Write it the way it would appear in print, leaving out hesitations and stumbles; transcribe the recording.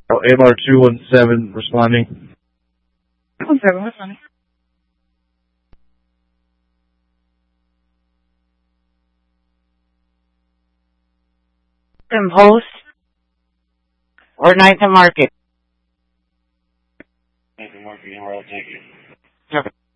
AMR 217 responding. 17 responding. In Post or 9th and Market? 9th and Market, I'll take it. Okay.